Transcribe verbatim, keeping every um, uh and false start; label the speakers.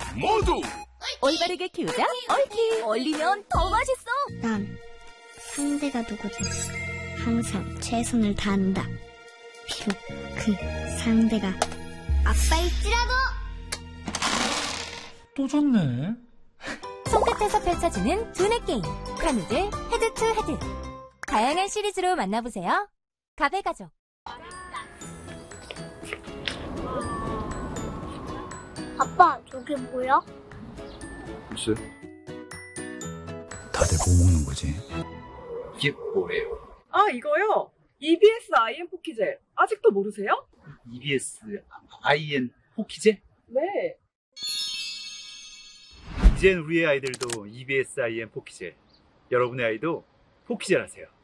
Speaker 1: 모두
Speaker 2: 올바르게 키우자 옳키. 올리면 더 맛있어.
Speaker 3: 난 상대가 누구든 항상 최선을 다한다. 비록 그 상대가 아빠일지라도.
Speaker 4: 또 졌네.
Speaker 2: 손끝에서 펼쳐지는 두뇌 게임 카누들 헤드 투 헤드. 다양한 시리즈로 만나보세요. 가베가족.
Speaker 3: 아빠, 저게 뭐야?
Speaker 5: 글쎄. 다들 뭐 먹는 거지? 이게 뭐래요?
Speaker 6: 아, 이거요? 이비에스 아이엔 포키젤. 아직도 모르세요?
Speaker 5: 이비에스 아이엔 포키제?
Speaker 6: 네.
Speaker 5: 이젠 우리의 아이들도 이비에스 아이엔 포키제. 여러분의 아이도 포키제라세요.